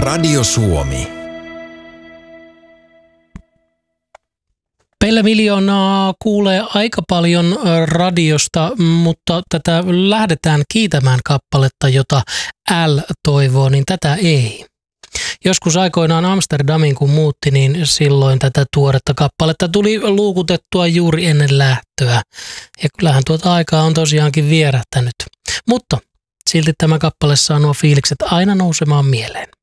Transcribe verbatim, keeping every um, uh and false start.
Radio Suomi. Meillä miljoonaa kuulee aika paljon radiosta, mutta tätä lähdetään kiitämään kappaletta, jota L toivoo, niin tätä ei. Joskus aikoinaan Amsterdamiin kun muutti, niin silloin tätä tuoretta kappaletta tuli luukutettua juuri ennen lähtöä. Ja kyllähän tuota aikaa on tosiaankin vierähtänyt. Mutta silti tämä kappale saa nuo fiilikset aina nousemaan mieleen.